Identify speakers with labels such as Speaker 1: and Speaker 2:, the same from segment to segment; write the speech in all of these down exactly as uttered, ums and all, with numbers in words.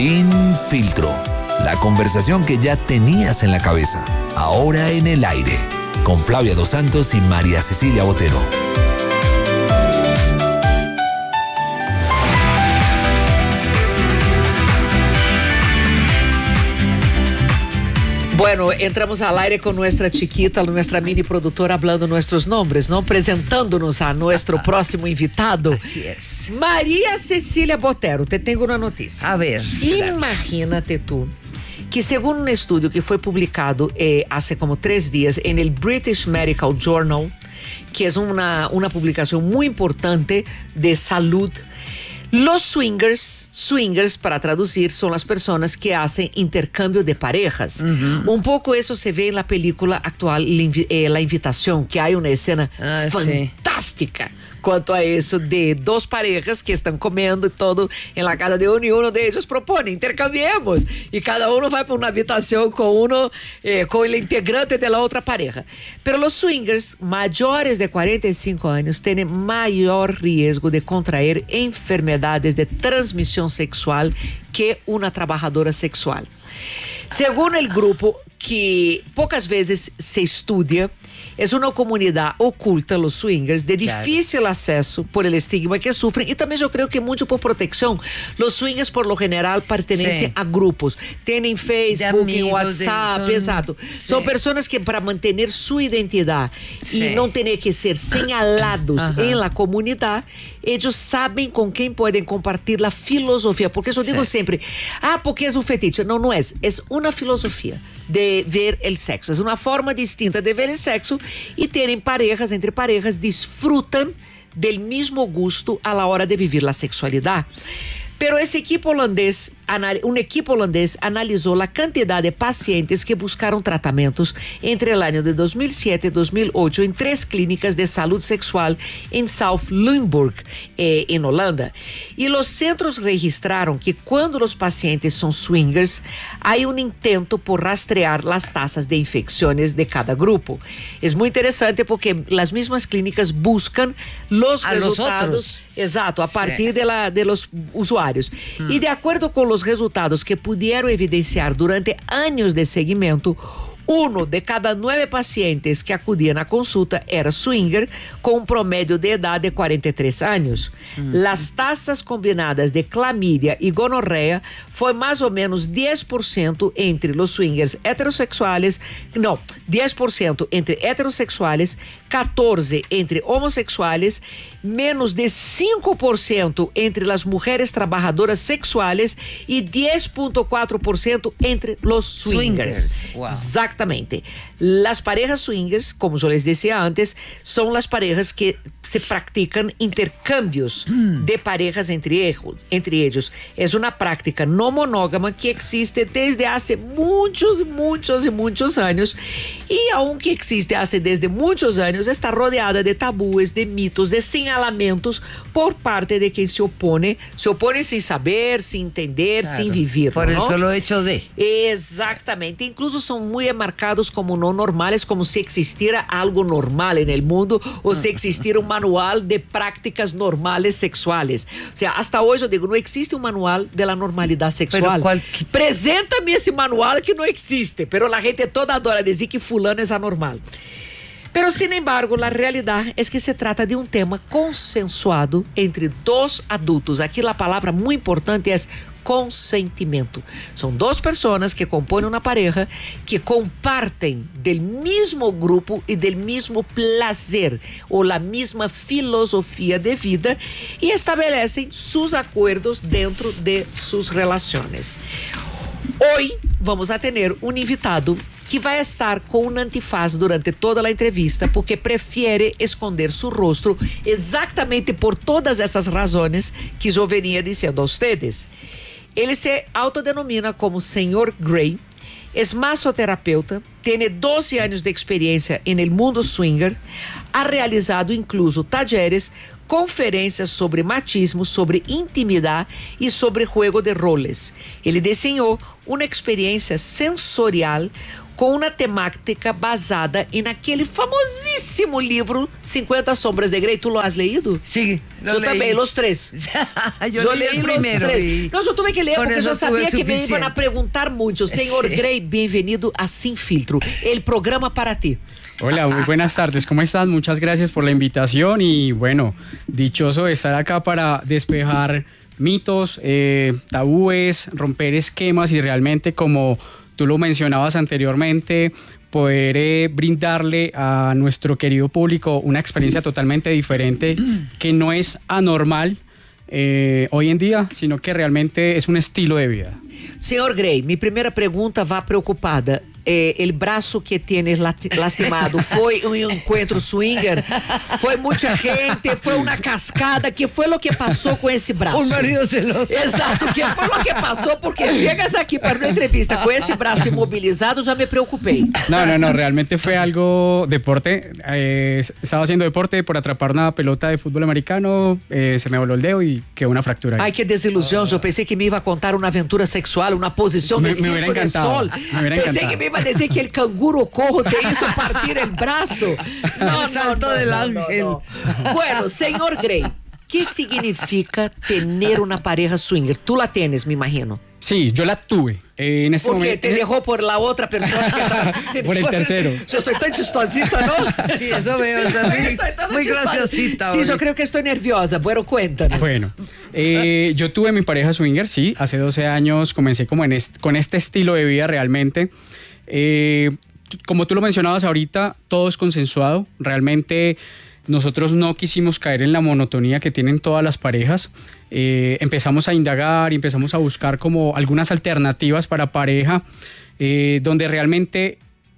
Speaker 1: Sin filtro, la conversación que ya tenías en la cabeza, ahora en el aire, con Flavia Dos Santos y María Cecilia Botero.
Speaker 2: Bueno, entramos al aire con nuestra chiquita, nuestra mini productora, hablando nuestros nombres, ¿no? Presentándonos a nuestro próximo invitado.
Speaker 3: Así es.
Speaker 2: María Cecilia Botero, te tengo una noticia.
Speaker 3: A ver.
Speaker 2: Imagínate tú que según un estudio que fue publicado eh, hace como tres días en el British Medical Journal, que es una, una publicación muy importante de salud, los swingers, swingers para traducir, son las personas que hacen intercambio de parejas. Uh-huh. Un poco eso se ve en la película actual, eh, La Invitación, que hay una escena ah, fantástica. Sí. Quanto a isso de dos parejas que estão comendo e todo em la casa de uno e uno de ellos propõe, intercambiemos, e cada uno vai para uma habitação com uno, eh, com o integrante de la outra pareja. Pero los swingers maiores de cuarenta y cinco anos têm maior risco de contrair enfermedades de transmissão sexual que uma trabalhadora sexual. Segundo o grupo, que poucas vezes se estudia, es una comunidad oculta, los swingers, de difícil claro. acceso por el estigma que sufren, y también yo creo que mucho por protección. Los swingers por lo general pertenecen sí. a grupos, tienen Facebook, amigos, WhatsApp, de, son, exacto. Sí. Son personas que para mantener su identidad sí. y no tener que ser señalados uh-huh. en la comunidad, ellos saben con quién pueden compartir la filosofía, porque yo digo sí. siempre, ah, porque es un fetiche. No, no es, es una filosofía de ver el sexo, es una forma distinta de ver el sexo, y tienen parejas, entre parejas, disfrutan del mismo gusto a la hora de vivir la sexualidad. Pero ese equipo holandés, un equipo holandés analizó la cantidad de pacientes que buscaron tratamientos entre el año de dos mil siete y dos mil ocho en tres clínicas de salud sexual en South Limburg, eh, en Holanda. Y los centros registraron que cuando los pacientes son swingers, hay un intento por rastrear las tasas de infecciones de cada grupo. Es muy interesante porque las mismas clínicas buscan los
Speaker 3: a
Speaker 2: resultados,
Speaker 3: los
Speaker 2: exacto, a partir sí. de, la, de los usuarios. Hum. E de acordo com os resultados que puderam evidenciar durante anos de seguimento, uno de cada nueve pacientes que acudiam à consulta era swinger, com um promédio de idade de cuarenta y tres anos. Uhum. As taxas combinadas de clamídia e gonorreia foi mais ou menos dez por cento entre os swingers heterossexuais, não, dez por cento entre heterossexuais, catorze por cento entre homossexuais, menos de cinco por cento entre as mulheres trabalhadoras sexuais e dez vírgula quatro por cento entre os swingers. swingers. Wow. Exactamente. Las parejas swingers, como yo les decía antes, son las parejas que se practican intercambios mm. de parejas entre ellos, entre ellos. Es una práctica no monógama que existe desde hace muchos, muchos y muchos años, y aunque existe hace desde muchos años, está rodeada de tabúes, de mitos, de señalamientos por parte de quien se opone, se opone sin saber, sin entender, claro, sin vivir.
Speaker 3: Por
Speaker 2: ¿no?
Speaker 3: el solo hecho de.
Speaker 2: Exactamente. Incluso son muy marcados como no normales, como si existiera algo normal en el mundo o si existiera un manual de prácticas normales sexuales. O sea, hasta hoy yo digo, no existe un manual de la normalidad sexual.
Speaker 3: Cual...
Speaker 2: Preséntame ese manual que no existe, pero la gente toda adora decir que fulano es anormal. Pero, sin embargo, la realidad es que se trata de un tema consensuado entre dos adultos. Aquí la palabra muy importante es consentimento. Son dos personas que componen una pareja que comparten del mismo grupo y del mismo placer o la misma filosofía de vida y establecen sus acuerdos dentro de sus relaciones. Hoy vamos a tener un invitado que vai estar com um antifaz durante toda a entrevista, porque prefere esconder seu rosto exatamente por todas essas razões que eu venia dizendo a vocês. Ele se autodenomina como senhor Grey, é massoterapeuta, tem doze anos de experiência no mundo swinger, ha realizado incluso talleres, conferências sobre machismo, sobre intimidade e sobre juego de roles. Ele desenhou uma experiência sensorial com uma temática basada em aquele famosíssimo livro cincuenta Sombras de Grey. ¿Tú lo has leído?
Speaker 3: Sí, lo
Speaker 2: Yo
Speaker 3: leí.
Speaker 2: también, los tres.
Speaker 3: yo, yo leí el primero. Y...
Speaker 2: No, yo tuve que leer
Speaker 3: Con
Speaker 2: porque yo sabía que me iban a preguntar mucho. Señor
Speaker 3: Sí.
Speaker 2: Grey, bienvenido a Sin Filtro, el programa para ti.
Speaker 4: Hola, muy buenas tardes, ¿cómo estás? Muchas gracias por la invitación y bueno, dichoso de estar acá para despejar mitos, eh, tabúes, romper esquemas y realmente, como tú lo mencionabas anteriormente, poder eh, brindarle a nuestro querido público una experiencia totalmente diferente que no es anormal eh, hoy en día, sino que realmente es un estilo de vida.
Speaker 2: Senhor Grey, minha primeira pergunta vá preocupada. É, el braço que tienes lastimado foi um encontro swinger? Foi muita gente? Foi uma cascada? Que foi o que passou com esse braço?
Speaker 3: Un marido celoso.
Speaker 2: Exato, que foi o que passou? Porque chegas aqui para uma entrevista com esse braço imobilizado, já me preocupei.
Speaker 4: No, no, no, realmente fue algo deporte. Eh, estaba haciendo deporte por atrapar una pelota de fútbol americano, eh, se me voló el dedo y quedó una fractura ahí.
Speaker 2: Ai, que desilusão. Eu pensei que me ia contar uma aventura sexual, uma posição
Speaker 4: Me-
Speaker 2: de
Speaker 4: me hubiera
Speaker 2: circo de
Speaker 4: encantado.
Speaker 2: sol.
Speaker 4: Me hubiera
Speaker 2: Pensei
Speaker 4: encantado.
Speaker 2: que me iba a dizer que el canguro cojo te hizo partir el braço. No,
Speaker 3: El salto
Speaker 2: no, no,
Speaker 3: del
Speaker 2: no,
Speaker 3: ángel.
Speaker 2: no, no. Bueno, señor Grey, ¿qué significa tener una pareja swinger? Tú la tienes, me imagino.
Speaker 4: Sí, yo la tuve. Eh, en este
Speaker 2: Porque
Speaker 4: momento.
Speaker 2: te dejó por la otra persona. Que
Speaker 4: Por el tercero.
Speaker 2: Yo estoy tan chistosita, ¿no?
Speaker 3: Sí, eso veo, está muy,
Speaker 2: Estoy toda
Speaker 3: muy
Speaker 2: chistosa.
Speaker 3: graciosita.
Speaker 2: Sí,
Speaker 3: hoy.
Speaker 2: yo creo que estoy nerviosa. Bueno, cuéntanos.
Speaker 4: Bueno, eh, yo tuve mi pareja swinger, sí, hace doce años comencé como en est- con este estilo de vida realmente. Eh, como tú lo mencionabas ahorita, todo es consensuado. Realmente nosotros no quisimos caer en la monotonía que tienen todas las parejas. Eh, empezamos a indagar y empezamos a buscar como algunas alternativas para pareja eh, donde realmente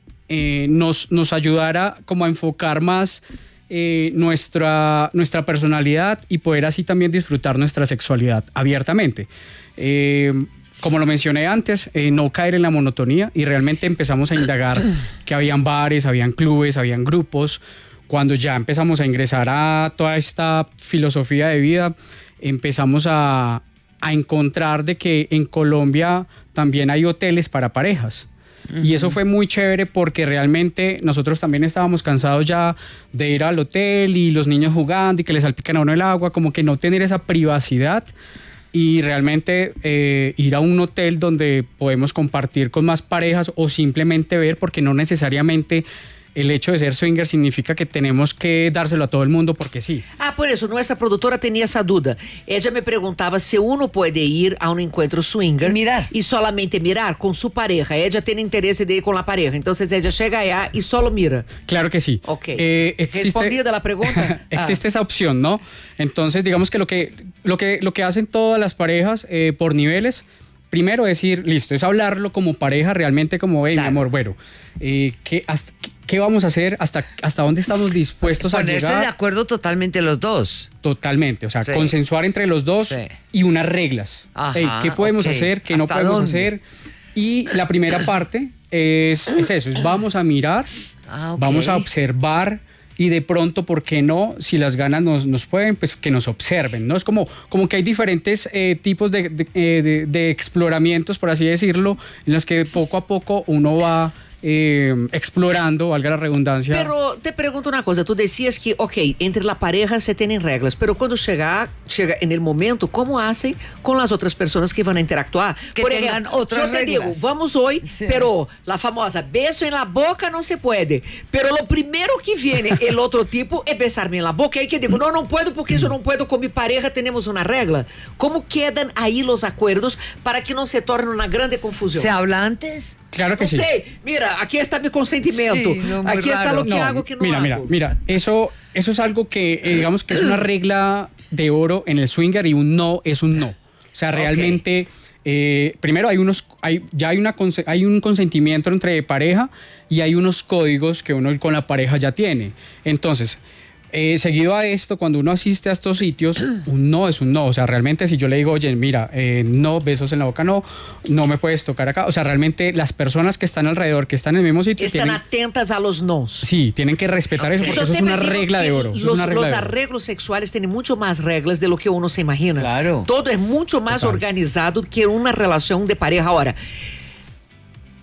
Speaker 4: eh, nos, nos ayudara como a enfocar más eh, nuestra, nuestra personalidad y poder así también disfrutar nuestra sexualidad abiertamente. Eh, como lo mencioné antes, eh, no caer en la monotonía y realmente empezamos a indagar que habían bares, habían clubes, habían grupos. Cuando ya empezamos a ingresar a toda esta filosofía de vida, empezamos a, a encontrar de que en Colombia también hay hoteles para parejas. Uh-huh. Y eso fue muy chévere porque realmente nosotros también estábamos cansados ya de ir al hotel y los niños jugando y que les salpican a uno el agua, como que no tener esa privacidad y realmente eh, ir a un hotel donde podemos compartir con más parejas o simplemente ver, porque no necesariamente el hecho de ser swinger significa que tenemos que dárselo a todo el mundo porque sí.
Speaker 2: Ah, por eso, nuestra productora tenía esa duda. Ella me preguntaba si uno puede ir a un encuentro swinger
Speaker 3: Mirar.
Speaker 2: y solamente mirar con su pareja. Ella tiene interés de ir con la pareja, entonces ella llega allá y solo mira.
Speaker 4: Claro que sí.
Speaker 2: Ok.
Speaker 4: Eh, existe,
Speaker 2: ¿Respondida la pregunta?
Speaker 4: existe
Speaker 2: Ah.
Speaker 4: esa opción, ¿no? Entonces, digamos que lo que, lo que, lo que hacen todas las parejas eh, por niveles, primero decir, listo, es hablarlo como pareja, realmente como, hey,
Speaker 2: Claro.
Speaker 4: mi amor, bueno, eh, ¿qué, hasta, ¿qué vamos a hacer? ¿Hasta, hasta dónde estamos dispuestos a
Speaker 3: Ponerse
Speaker 4: llegar?
Speaker 3: de acuerdo totalmente los dos.
Speaker 4: Totalmente, o sea,
Speaker 3: Sí.
Speaker 4: consensuar entre los dos
Speaker 3: Sí.
Speaker 4: y unas reglas.
Speaker 3: Ajá,
Speaker 4: Hey, ¿qué podemos
Speaker 3: ok.
Speaker 4: hacer? ¿Qué no
Speaker 3: ¿Hasta
Speaker 4: podemos
Speaker 3: dónde?
Speaker 4: hacer? Y la primera parte es, es eso, es vamos a mirar,
Speaker 3: Ah, ok.
Speaker 4: vamos a observar y de pronto, ¿por qué no? Si las ganas nos, nos pueden, pues que nos observen, ¿no? Es como, como que hay diferentes eh, tipos de, de, eh, de, de exploramientos, por así decirlo, en los que poco a poco uno va eh, explorando, valga la redundancia.
Speaker 2: Pero te pregunto una cosa, tú decías que, ok, entre la pareja se tienen reglas, pero cuando llega, llega en el momento, ¿cómo hacen con las otras personas que van a interactuar?
Speaker 3: Que
Speaker 2: Por
Speaker 3: tengan
Speaker 2: ejemplo,
Speaker 3: otras
Speaker 2: yo te
Speaker 3: reglas.
Speaker 2: digo, vamos hoy,
Speaker 3: Sí.
Speaker 2: pero la famosa beso en la boca no se puede, pero lo primero que viene el otro tipo es besarme en la boca, y que digo, no, no puedo porque yo no puedo con mi pareja, tenemos una regla. ¿Cómo quedan ahí los acuerdos para que no se torne una grande confusión?
Speaker 3: ¿Se habla antes?
Speaker 4: Claro que
Speaker 2: No
Speaker 4: sí.
Speaker 2: sé, mira, aquí está mi consentimiento,
Speaker 3: Sí, no, muy
Speaker 2: aquí está
Speaker 3: raro.
Speaker 2: lo que
Speaker 4: No,
Speaker 2: hago, que no
Speaker 4: mira,
Speaker 2: hago.
Speaker 4: mira, mira, eso, eso es algo que eh, digamos que es una regla de oro en el swinger y un no es un no. O sea,
Speaker 3: Ok.
Speaker 4: realmente, eh, primero hay unos, hay, ya hay, una, conse- hay un consentimiento entre pareja y hay unos códigos que uno con la pareja ya tiene. Entonces, eh, seguido a esto, cuando uno asiste a estos sitios, un no es un no. O sea, realmente si yo le digo, oye, mira, eh, no, besos en la boca, no, no me puedes tocar acá. O sea, realmente las personas que están alrededor, que están en el mismo sitio,
Speaker 2: Están
Speaker 4: tienen,
Speaker 2: atentas a los nos.
Speaker 4: sí, tienen que respetar eso
Speaker 2: Sí,
Speaker 4: porque
Speaker 2: yo
Speaker 4: eso es
Speaker 2: siempre
Speaker 4: una
Speaker 2: digo
Speaker 4: regla
Speaker 2: que
Speaker 4: de oro. eso es
Speaker 2: Los,
Speaker 4: una regla
Speaker 2: los
Speaker 4: de oro.
Speaker 2: arreglos sexuales tienen mucho más reglas de lo que uno se imagina.
Speaker 3: Claro.
Speaker 2: é, Todo es mucho más
Speaker 4: Total.
Speaker 2: organizado que una relación de pareja. Ahora,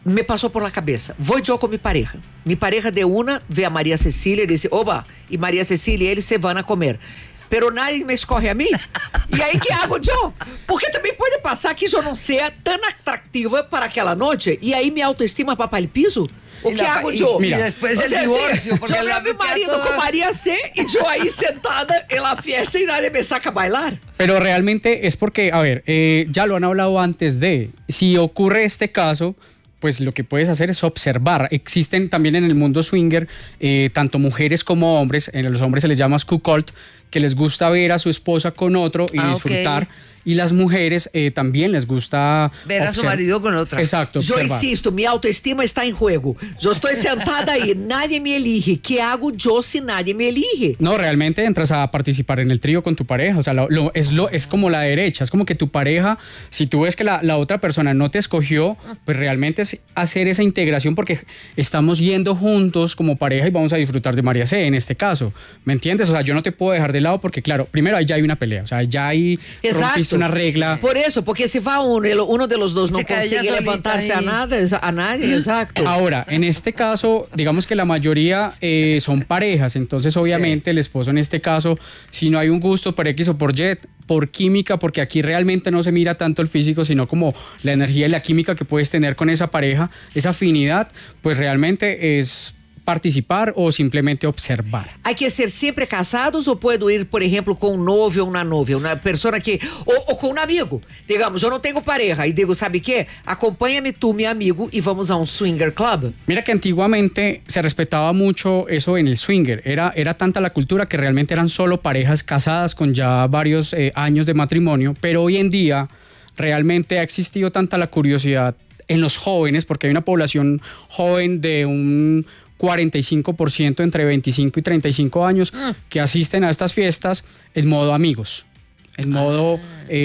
Speaker 2: me pasó por la cabeza, voy yo con mi pareja. Mi pareja de una ve a María Cecilia y dice, oba, y María Cecilia y él se van a comer. Pero nadie me escoge a mí. E aí que hago yo? Porque também pode passar que eu não seja tão atractiva para aquela noite e aí minha autoestima vai para o piso. O
Speaker 3: Y
Speaker 2: que
Speaker 3: la-
Speaker 2: hago
Speaker 3: y-
Speaker 2: yo?
Speaker 3: y después el
Speaker 2: sea,
Speaker 3: divorcio,
Speaker 2: sí,
Speaker 3: porque
Speaker 2: yo veo
Speaker 3: la
Speaker 2: a mi
Speaker 3: metí a
Speaker 2: marido
Speaker 3: toda-
Speaker 2: con María C y yo ahí sentada en la fiesta y nadie me saca a bailar.
Speaker 4: Pero realmente es porque, a ver, eh, ya lo han hablado antes de, si ocurre este caso, pues lo que puedes hacer es observar. Existen también en el mundo swinger eh, tanto mujeres como hombres, en los hombres se les llama cuckold, que les gusta ver a su esposa con otro y
Speaker 3: Ah,
Speaker 4: disfrutar.
Speaker 3: ok.
Speaker 4: Y las mujeres eh, también les gusta
Speaker 3: Ver a su
Speaker 4: observ-
Speaker 3: marido con otra.
Speaker 4: Exacto,
Speaker 2: Yo
Speaker 4: observar.
Speaker 2: insisto, mi autoestima está en juego. Yo estoy sentada ahí, nadie me elige. ¿Qué hago yo si nadie me elige?
Speaker 4: No, realmente entras a participar en el trío con tu pareja. O sea, lo, lo- es, lo, es como la derecha. Es como que tu pareja, si tú ves que la, la otra persona no te escogió, pues realmente es hacer esa integración porque estamos yendo juntos como pareja y vamos a disfrutar de María C en este caso. ¿Me entiendes? O sea, yo no te puedo dejar de lado porque, claro, primero ahí ya hay una pelea. O sea, ya ahí rompiste una regla.
Speaker 2: Por eso, porque si va uno, el- uno de los dos no
Speaker 3: Se cae ella
Speaker 2: consigue
Speaker 3: solita
Speaker 2: levantarse a
Speaker 3: ahí.
Speaker 2: nada, a nadie, exacto.
Speaker 4: Ahora, en este caso, digamos que la mayoría eh, son parejas, entonces obviamente el esposo en este caso, si no hay un gusto por X o por Y, por química, porque aquí realmente no se mira tanto el físico, sino como la energía y la química que puedes tener con esa pareja, esa afinidad, pues realmente es participar o simplemente observar.
Speaker 2: Hay que ser siempre casados o puedo ir, por ejemplo, con un novio o una novia, una persona que, o, o con un amigo. Digamos, yo no tengo pareja y digo, ¿sabe qué? Acompáñame tú, mi amigo, y vamos a un swinger club.
Speaker 4: Mira que antiguamente se respetaba mucho eso en el swinger. Era, era tanta la cultura que realmente eran solo parejas casadas con ya varios eh, años de matrimonio, pero hoy en día realmente ha existido tanta la curiosidad en los jóvenes, porque hay una población joven de un cuarenta y cinco por ciento entre veinticinco y treinta y cinco años que asisten a estas fiestas en modo amigos, en modo,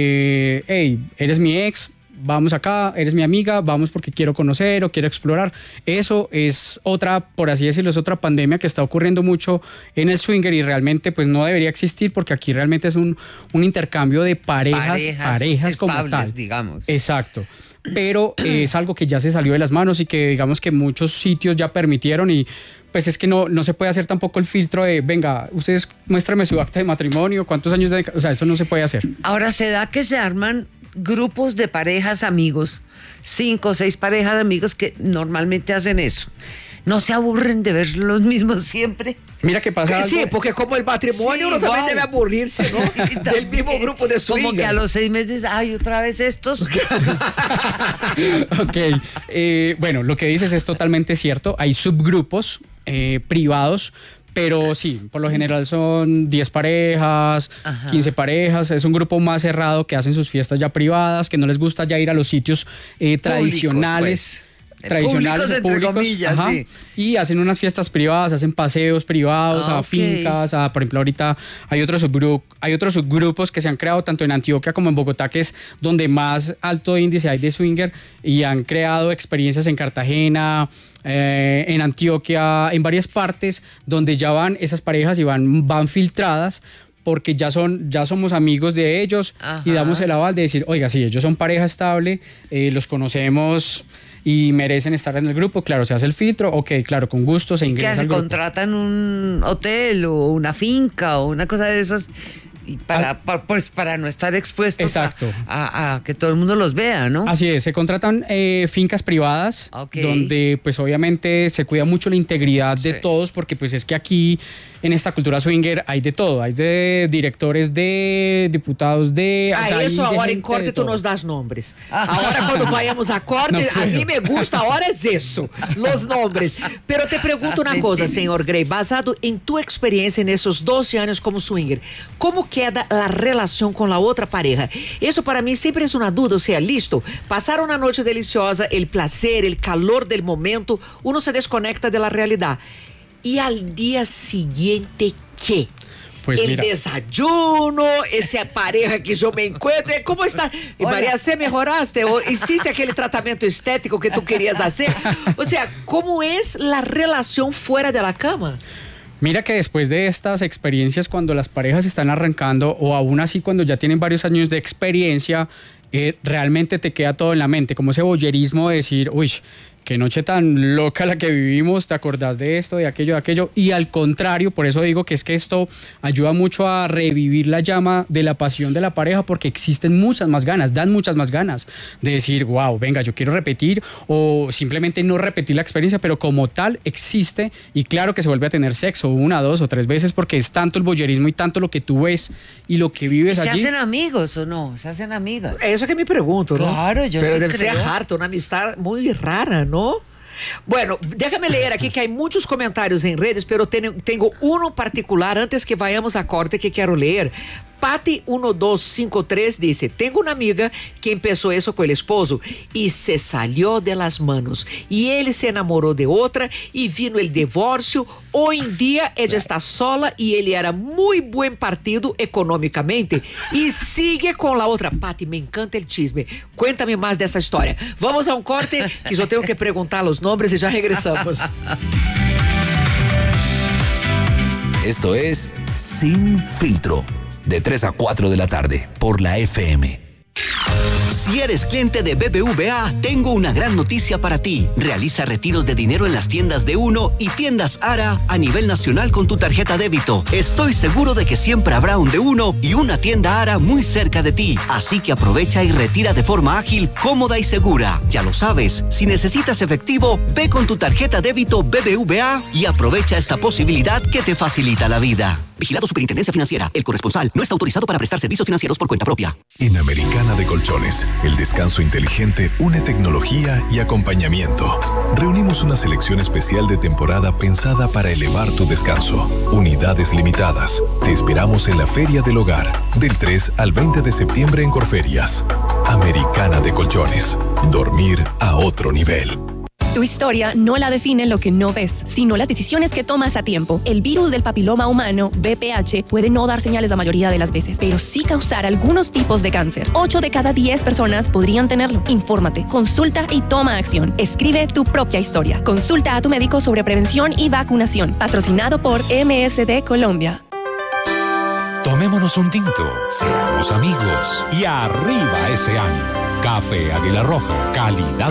Speaker 4: eh, hey, eres mi ex, vamos acá, eres mi amiga, vamos porque quiero conocer o quiero explorar. Eso es otra, por así decirlo, es otra pandemia que está ocurriendo mucho en el swinger y realmente pues no debería existir porque aquí realmente es un, un intercambio de parejas, parejas,
Speaker 3: Parejas
Speaker 4: como
Speaker 3: estables,
Speaker 4: tal.
Speaker 3: digamos.
Speaker 4: Exacto. Pero eh, es algo que ya se salió de las manos y que digamos que muchos sitios ya permitieron y pues es que no, no se puede hacer tampoco el filtro de, venga, ustedes muéstrame su acta de matrimonio, cuántos años de... O sea, eso no se puede hacer.
Speaker 3: Ahora se da que se arman grupos de parejas amigos, cinco o seis parejas de amigos que normalmente hacen eso. ¿No se aburren de ver los mismos siempre?
Speaker 4: Mira que pasa
Speaker 2: Sí,
Speaker 4: algo...
Speaker 2: porque como el matrimonio,
Speaker 3: Sí,
Speaker 2: uno también
Speaker 3: igual.
Speaker 2: debe aburrirse, ¿no? Del mismo grupo de swinger.
Speaker 3: Como que a los seis meses, ay, otra vez estos.
Speaker 4: Ok, eh, bueno, lo que dices es totalmente cierto. Hay subgrupos eh, privados, pero sí, por lo general son diez parejas,
Speaker 3: Ajá.
Speaker 4: quince parejas. Es un grupo más cerrado que hacen sus fiestas ya privadas, que no les gusta ya ir a los sitios eh, tradicionales.
Speaker 3: pues.
Speaker 4: Tradicionales,
Speaker 3: Públicos, entre
Speaker 4: públicos,
Speaker 3: comillas,
Speaker 4: ajá,
Speaker 3: sí.
Speaker 4: y hacen unas fiestas privadas, hacen paseos privados
Speaker 3: Ah,
Speaker 4: a
Speaker 3: ok.
Speaker 4: fincas, a, por ejemplo, ahorita hay otros subgrup, hay otros subgrupos que se han creado tanto en Antioquia como en Bogotá, que es donde más alto índice hay de swinger, y han creado experiencias en Cartagena, eh, en Antioquia, en varias partes donde ya van esas parejas y van, van filtradas porque ya son ya somos amigos de ellos.
Speaker 3: Ajá.
Speaker 4: Y damos el aval de decir, oiga, sí, ellos son pareja estable, eh, los conocemos y merecen estar en el grupo. Claro, se hace el filtro, ok, claro, con gusto se
Speaker 3: ¿Qué
Speaker 4: ingresa
Speaker 3: hace?
Speaker 4: al grupo.
Speaker 3: ¿Contratan un hotel o una finca o una cosa de esas? Y para,
Speaker 4: Ah.
Speaker 3: pa- pues, para no estar expuestos a-
Speaker 4: Exacto.
Speaker 3: A, a que todo el mundo los vea, ¿no?
Speaker 4: Así es, se contratan eh, fincas privadas
Speaker 3: Ok.
Speaker 4: donde pues obviamente se cuida mucho la integridad de
Speaker 3: Sí.
Speaker 4: todos porque pues es que aquí en esta cultura swinger hay de todo, hay de directores de, diputados de... o
Speaker 2: Ah,
Speaker 4: sea, hay
Speaker 2: eso
Speaker 4: de
Speaker 2: ahora en
Speaker 4: gente
Speaker 2: corte
Speaker 4: de
Speaker 2: tú
Speaker 4: todo.
Speaker 2: nos das nombres.
Speaker 3: Ah.
Speaker 2: Ahora cuando vayamos a corte,
Speaker 4: No
Speaker 2: a
Speaker 4: puedo.
Speaker 2: mí me gusta, ahora es eso, los nombres. Pero te pregunto una cosa, señor Grey, basado en tu experiencia en esos doce años como swinger, ¿cómo queda la relación con la otra pareja? Eso para mí siempre es una duda, o sea, listo, pasar una noche deliciosa, el placer, el calor del momento, uno se desconecta de la realidad. Y al día siguiente, ¿qué?
Speaker 4: Pues
Speaker 2: el
Speaker 4: mira.
Speaker 2: desayuno, esa pareja que yo me encuentro, ¿cómo está? Y
Speaker 3: Hola.
Speaker 2: María, ¿se mejoraste? ¿O hiciste aquel tratamiento estético que tú querías hacer? O sea, ¿cómo es la relación fuera de la cama?
Speaker 4: Mira que después de estas experiencias, cuando las parejas están arrancando o aún así cuando ya tienen varios años de experiencia, eh, realmente te queda todo en la mente, como ese voyerismo de decir, uy, qué noche tan loca la que vivimos, ¿te acordás de esto, de aquello, de aquello? Y al contrario, por eso digo que es que esto ayuda mucho a revivir la llama de la pasión de la pareja, porque existen muchas más ganas, dan muchas más ganas de decir, wow, venga, yo quiero repetir, o simplemente no repetir la experiencia, pero como tal existe, y claro que se vuelve a tener sexo una, dos o tres veces, porque es tanto el voyerismo y tanto lo que tú ves y lo que vives
Speaker 3: ¿Se
Speaker 4: allí.
Speaker 3: hacen amigos o no? ¿Se hacen amigas?
Speaker 2: Eso que me pregunto, ¿no?
Speaker 3: Claro, yo
Speaker 2: Pero
Speaker 3: sí
Speaker 2: debe ser
Speaker 3: creo.
Speaker 2: harto, una amistad muy rara, ¿no? Bueno, déjame leer aqui que há muitos comentários em redes, pero tenho, tenho um particular antes que vayamos a corte que quero ler. Pati um dois cinco três disse: tenho uma amiga que empezou isso com o esposo e se salió de las manos. E ele se enamorou de outra e vino el divórcio. Hoje em dia ela está sola e ele era muito bom partido economicamente e sigue com a outra. Pati, me encanta el chisme. Cuéntame mais dessa história. Vamos a um corte que eu tenho que perguntar os nomes e já regressamos.
Speaker 1: Esto es Sin Filtro, de tres a cuatro de la tarde, por la F M.
Speaker 5: Si eres cliente de B B V A, tengo una gran noticia para ti. Realiza retiros de dinero en las tiendas de Uno y tiendas Ara a nivel nacional con tu tarjeta débito. Estoy seguro de que siempre habrá un de Uno y una tienda Ara muy cerca de ti. Así que aprovecha y retira de forma ágil, cómoda y segura. Ya lo sabes, si necesitas efectivo, ve con tu tarjeta débito B B V A y aprovecha esta posibilidad que te facilita la vida. Vigilado Superintendencia Financiera. El corresponsal no está autorizado para prestar servicios financieros por cuenta propia.
Speaker 6: En Americana de Colchones, el descanso inteligente une tecnología y acompañamiento. Reunimos una selección especial de temporada pensada para elevar tu descanso. Unidades limitadas. Te esperamos en la Feria del Hogar, del tres al veinte de septiembre en Corferias. Americana de Colchones. Dormir a otro nivel.
Speaker 7: Tu historia no la define lo que no ves, sino las decisiones que tomas a tiempo. El virus del papiloma humano, V P H, puede no dar señales la mayoría de las veces, pero sí causar algunos tipos de cáncer. ocho de cada diez personas podrían tenerlo. Infórmate, consulta y toma acción. Escribe tu propia historia. Consulta a tu médico sobre prevención y vacunación. Patrocinado por M S D Colombia.
Speaker 8: Tomémonos un tinto, seamos amigos y arriba ese año. Café Águila Roja, calidad